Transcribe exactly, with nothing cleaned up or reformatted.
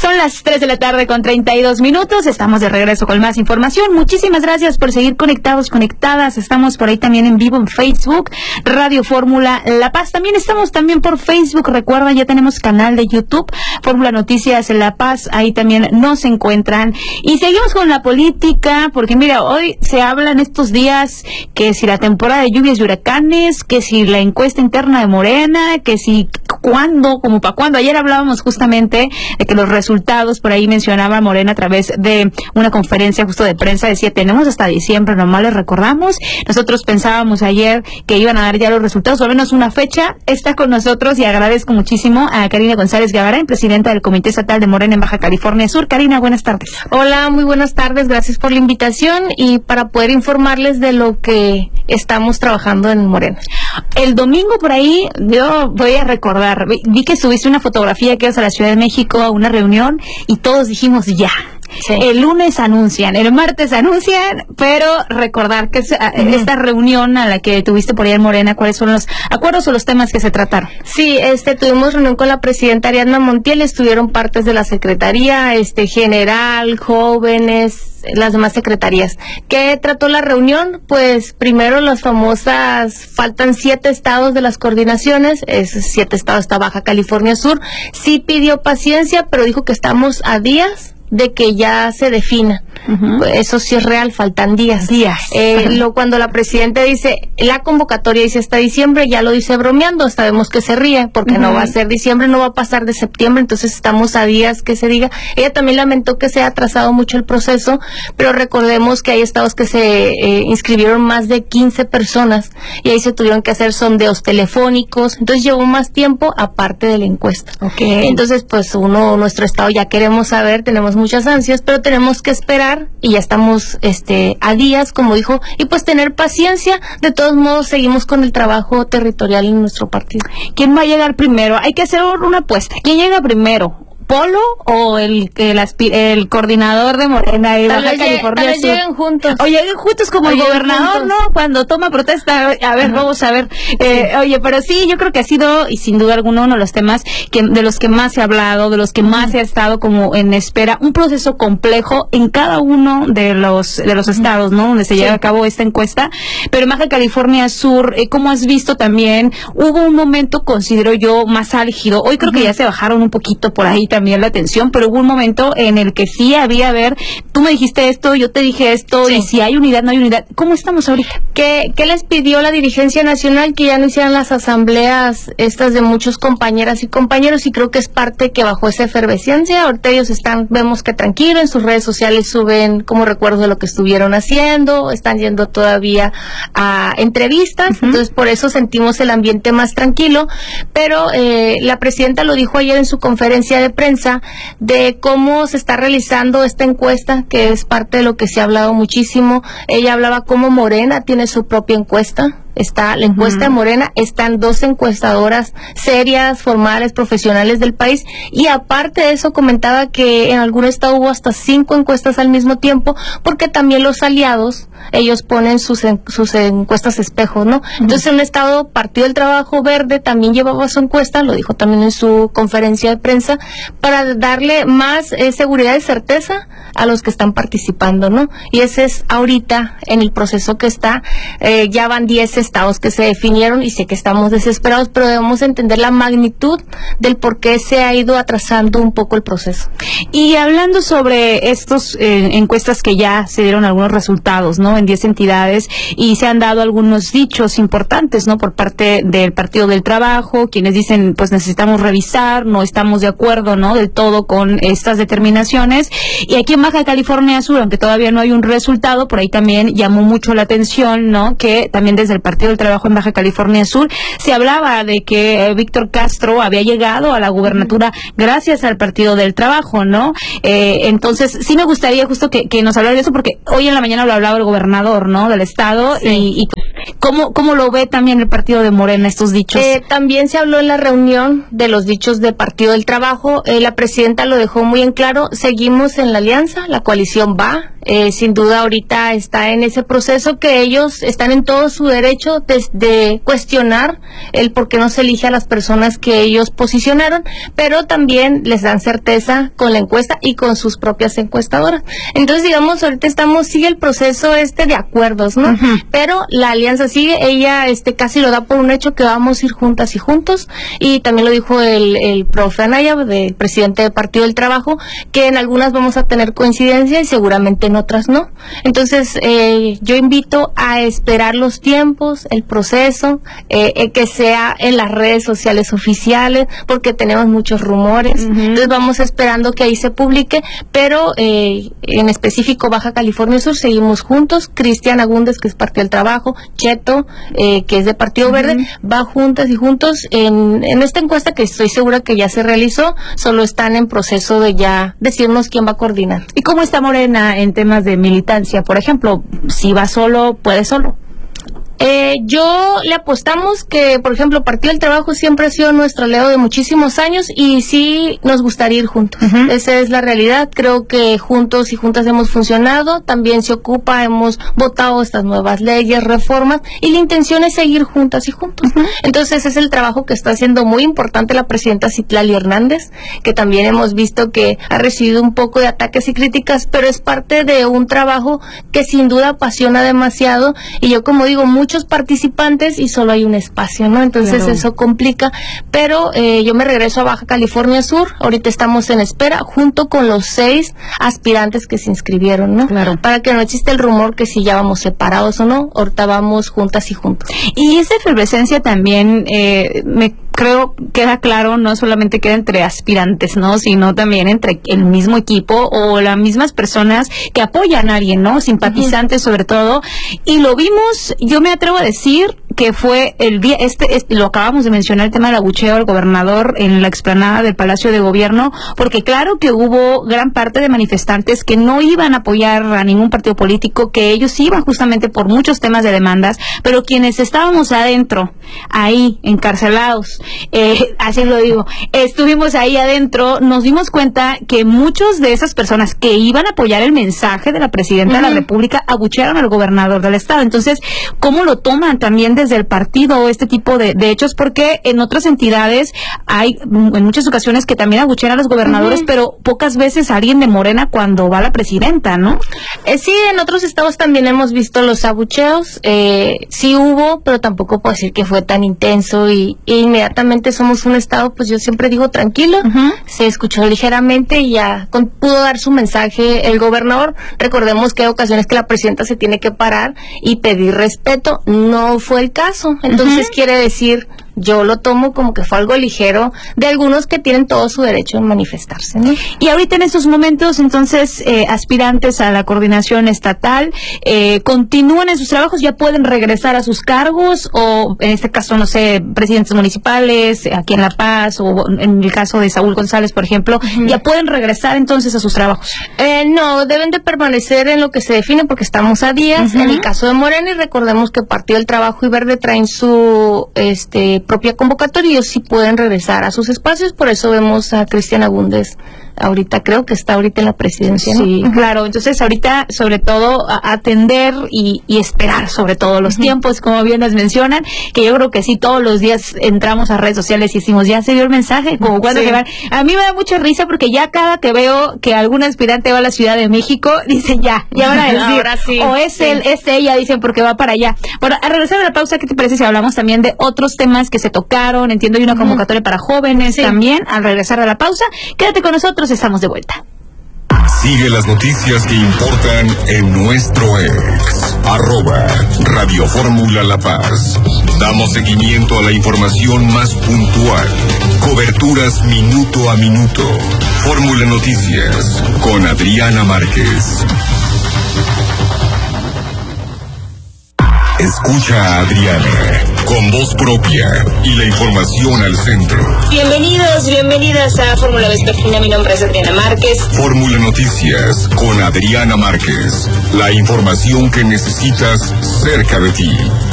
Son las tres de la tarde con treinta y dos minutos. Estamos de regreso con más información. Muchísimas gracias por seguir conectados, conectadas. Estamos por ahí también en vivo en Facebook, Radio Fórmula La Paz. También estamos también por Facebook. Recuerda, ya tenemos canal de YouTube, Fórmula Noticias La Paz. Ahí también nos encuentran. Y seguimos con la política, porque mira, hoy se habla en estos días que si la temporada de lluvias y huracanes, que si la encuesta interna de Morena, que si cuándo, como para cuándo. Ayer hablábamos justamente de que los resultados, por ahí mencionaba Morena a través de una conferencia justo de prensa, decía, tenemos hasta diciembre, nomás les recordamos. Nosotros pensábamos ayer que iban a dar ya los resultados, o al menos una fecha. Está con nosotros y agradezco muchísimo a Karina González Guevara, presidenta del Comité Estatal de Morena en Baja California Sur. Karina, buenas tardes. Hola, muy buenas tardes, gracias por la invitación y para poder informarles de lo que estamos trabajando en Morena. El domingo por ahí, yo voy a recordar, vi que subiste una fotografía que ibas a la Ciudad de México a una reunión y todos dijimos ya. Sí. El lunes anuncian, el martes anuncian, pero recordar que es, uh-huh. esta reunión a la que tuviste por ahí en Morena, ¿cuáles son los acuerdos o los temas que se trataron? Sí, este tuvimos reunión con la presidenta Ariadna Montiel, estuvieron partes de la secretaría, este general, jóvenes, las demás secretarías. ¿Qué trató la reunión? Pues primero las famosas, faltan siete estados de las coordinaciones, esos siete estados está Baja California Sur, sí pidió paciencia, pero dijo que estamos a días de que ya se defina. Uh-huh. Eso sí es real, faltan días. días. Eh, lo, cuando la presidenta dice, la convocatoria dice hasta diciembre, ya lo dice bromeando, sabemos que se ríe, porque uh-huh. no va a ser diciembre, no va a pasar de septiembre, entonces estamos a días que se diga. Ella también lamentó que se ha atrasado mucho el proceso, pero recordemos que hay estados que se eh, inscribieron más de quince personas, y ahí se tuvieron que hacer sondeos telefónicos, entonces llevó más tiempo aparte de la encuesta. Okay. Entonces, pues uno, nuestro estado ya queremos saber, tenemos muchas ansias, pero tenemos que esperar y ya estamos este a días, como dijo, y pues tener paciencia. De todos modos, seguimos con el trabajo territorial en nuestro partido. ¿Quién va a llegar primero? Hay que hacer una apuesta. ¿Quién llega primero? ¿Polo o el el, el coordinador de Morena y Baja California Sur? Tal vez lleguen juntos. O lleguen juntos como o el gobernador, juntos. ¿No? Cuando toma protesta. A ver, uh-huh. vamos a ver. Eh, sí. Oye, pero sí, yo creo que ha sido, y sin duda alguna, uno de los temas que de los que más se ha hablado, de los que más uh-huh. se ha estado como en espera, un proceso complejo en cada uno de los de los estados, ¿no? Donde se sí. lleva a cabo esta encuesta. Pero en Baja California Sur, eh, como has visto también, hubo un momento, considero yo, más álgido. Hoy creo uh-huh. que ya se bajaron un poquito por ahí también la atención, pero hubo un momento en el que sí había, a ver, tú me dijiste esto, yo te dije esto, sí. y si hay unidad, no hay unidad. ¿Cómo estamos ahorita? ¿Qué, qué les pidió la dirigencia nacional? Que ya no hicieran las asambleas estas de muchos compañeras y compañeros, y creo que es parte que bajó esa efervescencia. Ahorita ellos están, vemos que tranquilo, en sus redes sociales suben como recuerdos de lo que estuvieron haciendo, están yendo todavía a entrevistas, uh-huh. entonces por eso sentimos el ambiente más tranquilo, pero eh, la presidenta lo dijo ayer en su conferencia de prensa, de cómo se está realizando esta encuesta, que es parte de lo que se ha hablado muchísimo. Ella hablaba cómo Morena tiene su propia encuesta. Está la encuesta de Morena, están dos encuestadoras serias, formales, profesionales del país, y aparte de eso comentaba que en algún estado hubo hasta cinco encuestas al mismo tiempo, porque también los aliados, ellos ponen sus en, sus encuestas espejos, ¿no? Uh-huh. Entonces en un estado, Partido del Trabajo Verde también llevaba su encuesta, lo dijo también en su conferencia de prensa, para darle más eh, seguridad y certeza a los que están participando, ¿no? Y ese es ahorita en el proceso que está, eh, ya van diez estados que se definieron, y sé que estamos desesperados, pero debemos entender la magnitud del por qué se ha ido atrasando un poco el proceso. Y hablando sobre estos eh, encuestas que ya se dieron algunos resultados, ¿no? En diez entidades, y se han dado algunos dichos importantes, ¿no? Por parte del Partido del Trabajo, quienes dicen, pues necesitamos revisar, no estamos de acuerdo, ¿no? Del todo con estas determinaciones. Y aquí en Baja California Sur, aunque todavía no hay un resultado, por ahí también llamó mucho la atención, ¿no? Que también desde el Partido del Trabajo en Baja California Sur se hablaba de que eh, Víctor Castro había llegado a la gubernatura gracias al Partido del Trabajo, ¿no? Eh, entonces sí me gustaría justo que, que nos hablara de eso, porque hoy en la mañana lo hablaba el gobernador, ¿no? Del estado, sí. y, y ¿cómo, cómo lo ve también el Partido de Morena estos dichos? Eh, también se habló en la reunión de los dichos del Partido del Trabajo, eh, la presidenta lo dejó muy en claro, seguimos en la alianza, la coalición va, eh, sin duda ahorita está en ese proceso que ellos están en todo su derecho de, de cuestionar el por qué no se elige a las personas que ellos posicionaron, pero también les dan certeza con la encuesta y con sus propias encuestadoras. Entonces, digamos, ahorita estamos, sigue el proceso este de acuerdos, ¿no? Uh-huh. Pero la alianza sigue, ella este casi lo da por un hecho que vamos a ir juntas y juntos, y también lo dijo el, el profe Anaya, el presidente del Partido del Trabajo, que en algunas vamos a tener coincidencia y seguramente en otras no. Entonces, eh, yo invito a esperar los tiempos, el proceso, eh, eh, que sea en las redes sociales oficiales, porque tenemos muchos rumores. Uh-huh. Entonces vamos esperando que ahí se publique, pero eh, en específico Baja California Sur seguimos juntos. Cristian Agúndez, que es Partido del Trabajo, Cheto, eh, que es de Partido uh-huh. Verde, va juntas y juntos en, en esta encuesta que estoy segura que ya se realizó, solo están en proceso de ya decirnos quién va a coordinar. ¿Y cómo está Morena en temas de militancia? Por ejemplo, si va solo, puede solo. Eh, yo le apostamos que, por ejemplo, Partido del Trabajo siempre ha sido nuestro aliado de muchísimos años y sí nos gustaría ir juntos. Uh-huh. Esa es la realidad. Creo que juntos y juntas hemos funcionado, también se ocupa, hemos votado estas nuevas leyes, reformas, y la intención es seguir juntas y juntos. Uh-huh. Entonces ese es el trabajo que está haciendo muy importante la presidenta Citlali Hernández, que también hemos visto que ha recibido un poco de ataques y críticas, pero es parte de un trabajo que sin duda apasiona demasiado, y yo, como digo, muy muchos participantes y solo hay un espacio, ¿no? Entonces claro, eso complica, pero eh, yo me regreso a Baja California Sur, ahorita estamos en espera, junto con los seis aspirantes que se inscribieron, ¿no? Claro. Para que no exista el rumor que si ya vamos separados o no, ahorita vamos juntas y juntos. Y esa efervescencia también, eh, me creo queda claro, no solamente queda entre aspirantes, ¿no? Sino también entre el mismo equipo o las mismas personas que apoyan a alguien, ¿no? Simpatizantes uh-huh. sobre todo, y lo vimos, yo me atrevo a decir que fue el día, este, este, lo acabamos de mencionar, el tema del abucheo al gobernador en la explanada del Palacio de Gobierno, porque claro que hubo gran parte de manifestantes que no iban a apoyar a ningún partido político, que ellos iban justamente por muchos temas de demandas, pero quienes estábamos adentro, ahí, encarcelados, eh, así lo digo, estuvimos ahí adentro, nos dimos cuenta que muchos de esas personas que iban a apoyar el mensaje de la Presidenta uh-huh. de la República abuchearon al gobernador del estado. Entonces, ¿cómo lo toman también desde el partido este tipo de, de hechos? Porque en otras entidades hay en muchas ocasiones que también abuchean a los gobernadores, uh-huh. pero pocas veces a alguien de Morena cuando va la presidenta, ¿no? Eh, sí, en otros estados también hemos visto los abucheos, eh, sí hubo, pero tampoco puedo decir que fue tan intenso, y, y inmediatamente somos un estado, pues yo siempre digo tranquilo, uh-huh. se escuchó ligeramente y ya con, pudo dar su mensaje el gobernador. Recordemos que hay ocasiones que la presidenta se tiene que parar y pedir respeto, no fue el caso, entonces uh-huh. quiere decir, yo lo tomo como que fue algo ligero de algunos que tienen todo su derecho en manifestarse, ¿no? Y ahorita en estos momentos, entonces, eh, aspirantes a la coordinación estatal, eh, ¿continúan en sus trabajos? ¿Ya pueden regresar a sus cargos? O en este caso, no sé, presidentes municipales, aquí en La Paz, o en el caso de Saúl González, por ejemplo, uh-huh. ¿ya pueden regresar entonces a sus trabajos? Eh, no, deben de permanecer en lo que se define porque estamos a días. Uh-huh. En el caso de Morena, y recordemos que Partido del Trabajo y Verde traen su, este, propia convocatoria, y ellos sí pueden regresar a sus espacios, por eso vemos a Cristian Agúndez ahorita, creo que está ahorita en la presidencia, ¿no? Sí, claro, entonces ahorita sobre todo a atender y, y esperar sobre todo los uh-huh. tiempos, como bien nos mencionan, que yo creo que sí, todos los días entramos a redes sociales y decimos, ya se dio el mensaje, como cuando sí. se van. A mí me da mucha risa porque ya cada que veo que algún aspirante va a la Ciudad de México, dicen ya, ya van a decir, ahora sí, o es sí. él, es ella, dicen porque va para allá. Bueno, a regresar a la pausa, ¿qué te parece si hablamos también de otros temas que se tocaron? Entiendo, hay una convocatoria uh-huh. para jóvenes sí. también, al regresar a la pausa. Quédate con nosotros, estamos de vuelta. Sigue las noticias que importan en nuestro ex, arroba Radio Fórmula La Paz. Damos seguimiento a la información más puntual. Coberturas minuto a minuto. Fórmula Noticias con Adriana Márquez. Escucha a Adriana, con voz propia y la información al centro. Bienvenidos, bienvenidas a Fórmula Vespertina. Mi nombre es Adriana Márquez. Fórmula Noticias con Adriana Márquez. La información que necesitas cerca de ti.